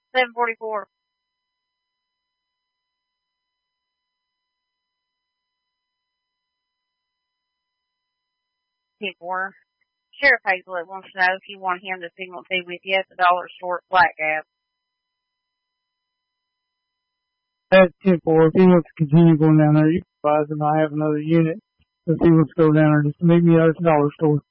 744. More. Sheriff Hazlett wants to know if you want him to signal tea with you at the dollar store at Black Gap. That's 10-4. If he wants to continue going down there, you can advise him I have another unit. If he wants to go down there, just meet me at the dollar store.